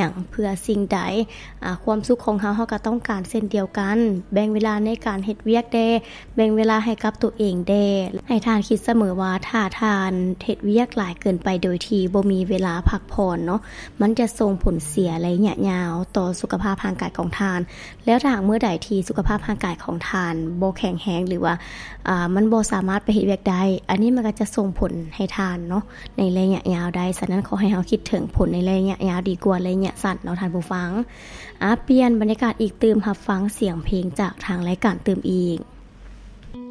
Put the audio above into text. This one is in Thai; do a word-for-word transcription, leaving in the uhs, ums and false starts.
ยังเพื่อสิ่งใดอ่าความสุขของเฮาเฮาก็ต้องการเช่นเดียวกันแบ่งเวลาในการเฮ็ดเวียกแด่แบ่งเวลาให้กับตัวเองแด่ให้ทานคิดเสมอว่าถ้าทานเฮ็ดเวียกหลายเกินไปโดยที่บ่มีเวลาพักผ่อนเนาะมันจะส่งผลเสียระยะยาวต่อสุขภาพร่างกายของทานแล้วถ้าเมื่อใดที่สุขภาพร่างกายของทานบ่แข็งแรงหรือว่าอ่ามันบ่สามารถไปเฮ็ดเวียกได้อันนี้มันก็จะส่งผลให้ทานเนาะในระยะยาวได้ฉะนั้นขอให้เฮาคิดถึงผลในระยะยาวดีกว่าระยะสั้นเนาะท่านผู้ฟังอ่ะเปลี่ยนบรรยากาศอีกตื่มรับฟังเสียงเพลงจากทางรายการตื่มอีก